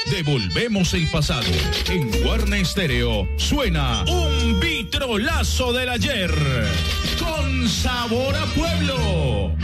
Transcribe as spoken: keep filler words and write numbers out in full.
Devolvemos el pasado. En Guarne Estéreo suena un vitrolazo del ayer. Con sabor a pueblo.